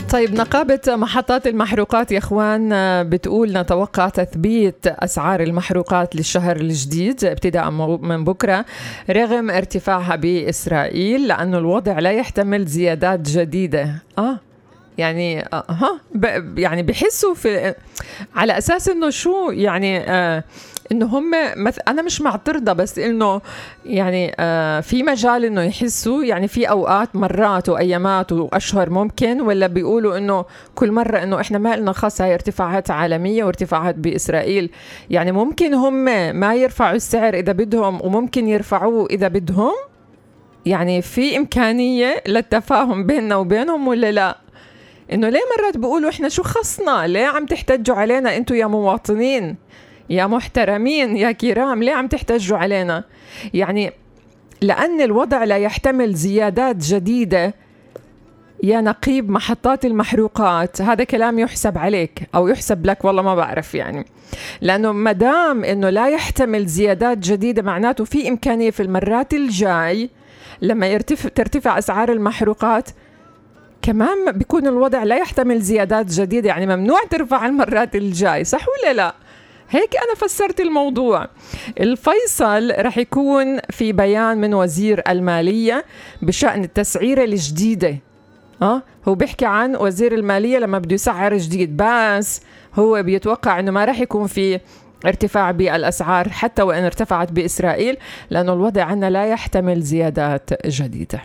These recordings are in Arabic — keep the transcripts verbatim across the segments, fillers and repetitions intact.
طيب، نقابة محطات المحروقات يا اخوان بتقول نتوقع تثبيت أسعار المحروقات للشهر الجديد ابتداء من بكرة رغم ارتفاعها بإسرائيل، لأنه الوضع لا يحتمل زيادات جديدة. آه يعني آه ها يعني بحسوا في على أساس إنه شو يعني آه إنه هم مث... أنا مش معترضة، بس إنه يعني آه في مجال إنه يحسوا يعني في أوقات مرات وأيامات وأشهر ممكن، ولا بيقولوا إنه كل مرة إنه إحنا ما لنا خاصة هاي ارتفاعات عالمية وارتفاعات بإسرائيل. يعني ممكن هم ما يرفعوا السعر إذا بدهم وممكن يرفعوه إذا بدهم. يعني في إمكانية للتفاهم بيننا وبينهم ولا لا؟ إنه ليه مرات بيقولوا إحنا شو خصنا؟ ليه عم تحتجوا علينا أنتوا يا مواطنين يا محترمين يا كرام؟ ليه عم تحتجوا علينا؟ يعني لأن الوضع لا يحتمل زيادات جديدة يا نقيب محطات المحروقات. هذا كلام يحسب عليك أو يحسب لك، والله ما بعرف يعني. لأنه مدام إنه لا يحتمل زيادات جديدة معناته في إمكانية في المرات الجاي لما يرتفع ترتفع أسعار المحروقات كمان بيكون الوضع لا يحتمل زيادات جديدة، يعني ممنوع ترفع المرات الجاي، صح ولا لا؟ هيك أنا فسرت الموضوع. الفيصل رح يكون في بيان من وزير المالية بشأن التسعيرة الجديدة. أه؟ هو بيحكي عن وزير المالية لما بده يسعر جديد، بس هو بيتوقع أنه ما رح يكون في ارتفاع بالأسعار حتى وإن ارتفعت بإسرائيل، لأنه الوضع عنا لا يحتمل زيادات جديدة.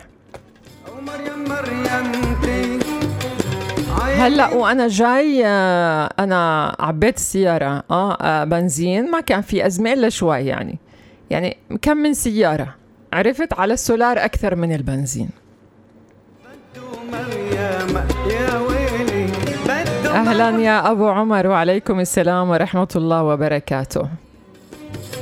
هلأ وأنا جاي أنا عبيت السيارة آه بنزين، ما كان في أزمة إلا شوي، يعني يعني كم من سيارة عرفت على السولار أكثر من البنزين. أهلا يا أبو عمر، وعليكم السلام ورحمة الله وبركاته.